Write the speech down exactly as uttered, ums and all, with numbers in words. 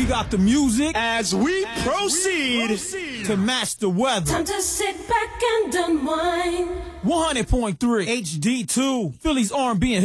got the music as we as proceed, we proceed to match the weather. Time to sit back and unwind. one hundred point three H D two, Philly's R and B and